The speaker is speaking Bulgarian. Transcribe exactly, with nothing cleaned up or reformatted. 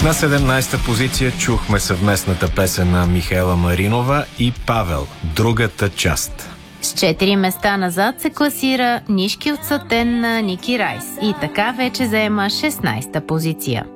На седемнадесета позиция чухме съвместната песен на Михаела Маринова и Павел «Другата част». С четири места назад се класира Нишки от Сатен на Ники Райс и така вече заема шестнадесета позиция.